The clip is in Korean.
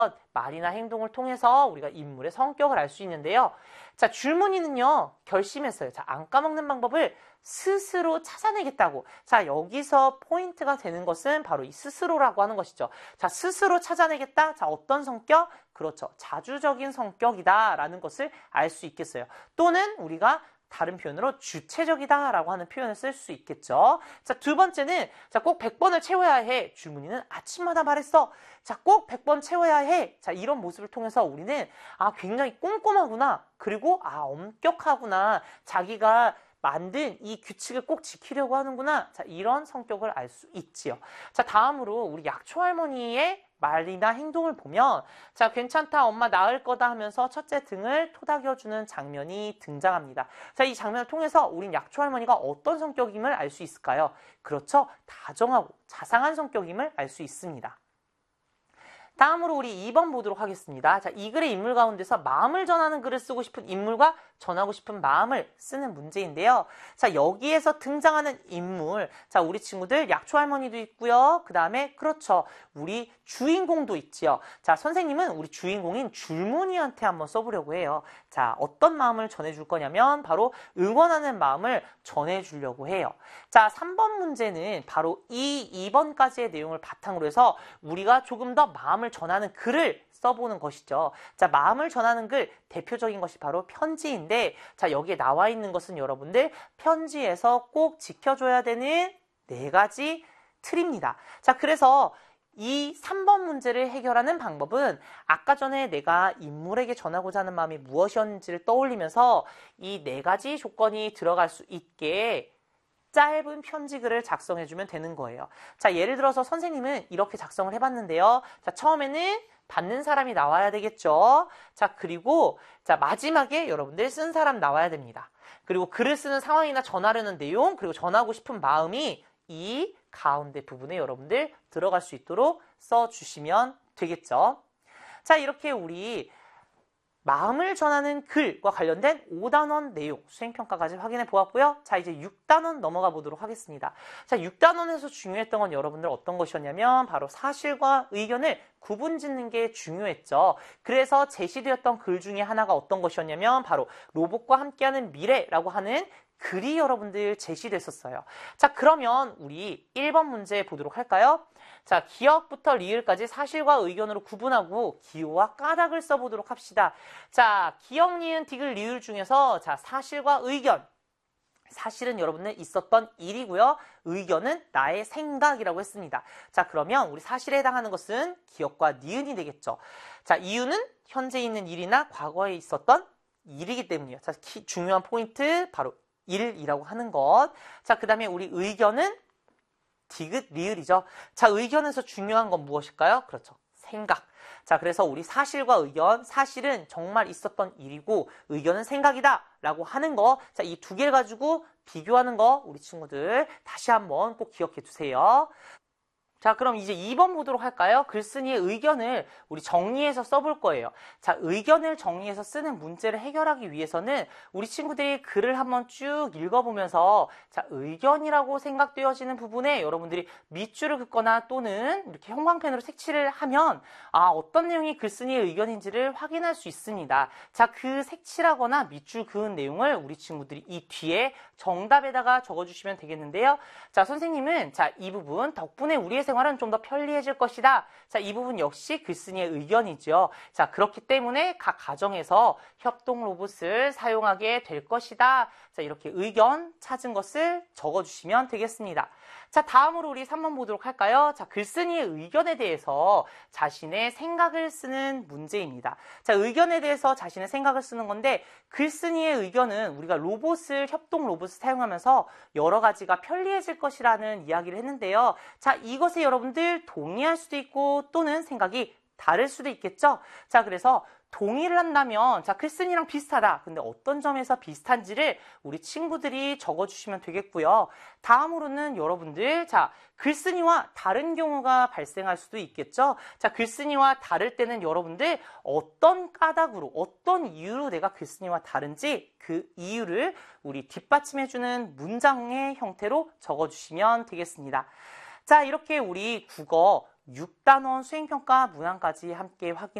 말이나 행동을 통해서 우리가 인물의 성격을 알 수 있는데요. 자, 줄무늬는요, 결심했어요. 자, 안 까먹는 방법을 스스로 찾아내겠다고. 자, 여기서 포인트가 되는 것은 바로 이 스스로라고 하는 것이죠. 자, 스스로 찾아내겠다. 자, 어떤 성격? 그렇죠. 자주적인 성격이다라는 것을 알 수 있겠어요. 또는 우리가 다른 표현으로 주체적이다라고 하는 표현을 쓸 수 있겠죠. 자, 두 번째는 자, 꼭 100번을 채워야 해. 줄무늬는 아침마다 말했어. 자, 꼭 100번 채워야 해. 자, 이런 모습을 통해서 우리는 굉장히 꼼꼼하구나. 그리고 엄격하구나. 자기가 만든 이 규칙을 꼭 지키려고 하는구나. 자, 이런 성격을 알 수 있지요. 자, 다음으로 우리 약초 할머니의 말이나 행동을 보면 자, 괜찮다, 엄마 나을 거다 하면서 첫째 등을 토닥여주는 장면이 등장합니다. 자, 이 장면을 통해서 우린 약초 할머니가 어떤 성격임을 알 수 있을까요? 그렇죠. 다정하고 자상한 성격임을 알 수 있습니다. 다음으로 우리 2번 보도록 하겠습니다. 자, 이 글의 인물 가운데서 마음을 전하는 글을 쓰고 싶은 인물과 전하고 싶은 마음을 쓰는 문제인데요. 자, 여기에서 등장하는 인물. 자, 우리 친구들 약초 할머니도 있고요. 그 다음에 그렇죠. 우리 주인공도 있지요. 자, 선생님은 우리 주인공인 줄무늬한테 한번 써보려고 해요. 자, 어떤 마음을 전해줄 거냐면 바로 응원하는 마음을 전해주려고 해요. 자, 3번 문제는 바로 이 2번까지의 내용을 바탕으로 해서 우리가 조금 더 마음을 전하는 글을 써보는 것이죠. 자, 마음을 전하는 글 대표적인 것이 바로 편지인데 자, 여기에 나와 있는 것은 여러분들 편지에서 꼭 지켜줘야 되는 4가지 틀입니다. 자, 그래서 이 3번 문제를 해결하는 방법은 아까 전에 내가 인물에게 전하고자 하는 마음이 무엇이었는지를 떠올리면서 이 4가지 조건이 들어갈 수 있게 짧은 편지글을 작성해주면 되는 거예요. 자, 예를 들어서 선생님은 이렇게 작성을 해봤는데요. 자, 처음에는 받는 사람이 나와야 되겠죠. 자, 그리고 자, 마지막에 여러분들 쓴 사람 나와야 됩니다. 그리고 글을 쓰는 상황이나 전하려는 내용, 그리고 전하고 싶은 마음이 이 가운데 부분에 여러분들 들어갈 수 있도록 써주시면 되겠죠. 자, 이렇게 우리 마음을 전하는 글과 관련된 5단원 내용 수행평가까지 확인해 보았고요. 자, 이제 6단원 넘어가 보도록 하겠습니다. 자, 6단원에서 중요했던 건 여러분들 어떤 것이었냐면 바로 사실과 의견을 구분 짓는 게 중요했죠. 그래서 제시되었던 글 중에 하나가 어떤 것이었냐면 바로 로봇과 함께하는 미래라고 하는 글이 여러분들 제시됐었어요. 자, 그러면 우리 1번 문제 보도록 할까요? 자, 기역부터 리을까지 사실과 의견으로 구분하고 기호와 까닭을 써보도록 합시다. 자, 기역, 니은, 디귿, 리을 중에서 자, 사실과 의견. 사실은 여러분들 있었던 일이고요. 의견은 나의 생각이라고 했습니다. 자, 그러면 우리 사실에 해당하는 것은 기역과 니은이 되겠죠. 자, 이유는 현재 있는 일이나 과거에 있었던 일이기 때문이에요. 자, 중요한 포인트 바로 일이라고 하는 것. 자, 그 다음에 우리 의견은 디귿, 리을이죠. 자, 의견에서 중요한 건 무엇일까요? 그렇죠. 생각. 자, 그래서 우리 사실과 의견, 사실은 정말 있었던 일이고 의견은 생각이다 라고 하는 거. 자, 이 2개를 가지고 비교하는 거 우리 친구들 다시 한번 꼭 기억해 두세요. 자, 그럼 이제 2번 보도록 할까요? 글쓴이의 의견을 우리 정리해서 써볼 거예요. 자, 의견을 정리해서 쓰는 문제를 해결하기 위해서는 우리 친구들이 글을 한번 쭉 읽어보면서 자, 의견이라고 생각되어지는 부분에 여러분들이 밑줄을 긋거나 또는 이렇게 형광펜으로 색칠을 하면 어떤 내용이 글쓴이의 의견인지를 확인할 수 있습니다. 자, 그 색칠하거나 밑줄 그은 내용을 우리 친구들이 이 뒤에 정답에다가 적어주시면 되겠는데요. 자, 선생님은 자, 이 부분 덕분에 우리의 생활은 좀 더 편리해질 것이다. 자, 이 부분 역시 글쓴이의 의견이죠. 자, 그렇기 때문에 각 가정에서 협동 로봇을 사용하게 될 것이다. 자, 이렇게 의견 찾은 것을 적어주시면 되겠습니다. 자, 다음으로 우리 3번 보도록 할까요? 자, 글쓴이의 의견에 대해서 자신의 생각을 쓰는 문제입니다. 자, 의견에 대해서 자신의 생각을 쓰는 건데 글쓴이의 의견은 우리가 협동 로봇을 사용하면서 여러 가지가 편리해질 것이라는 이야기를 했는데요. 자, 이것에 여러분들 동의할 수도 있고 또는 생각이 다를 수도 있겠죠. 자, 그래서 동의를 한다면 자, 글쓴이랑 비슷하다. 근데 어떤 점에서 비슷한지를 우리 친구들이 적어주시면 되겠고요. 다음으로는 여러분들 자, 글쓴이와 다른 경우가 발생할 수도 있겠죠. 자, 글쓴이와 다를 때는 여러분들 어떤 까닭으로 어떤 이유로 내가 글쓴이와 다른지 그 이유를 우리 뒷받침해주는 문장의 형태로 적어주시면 되겠습니다. 자, 이렇게 우리 국어 6단원 수행평가 문항까지 함께 확인